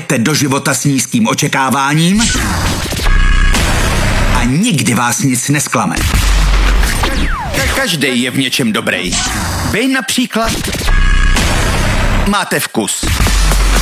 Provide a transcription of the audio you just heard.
jdete do života s nízkým očekáváním a nikdy vás nic nesklame. Každý je v něčem dobrý. Vy například máte vkus.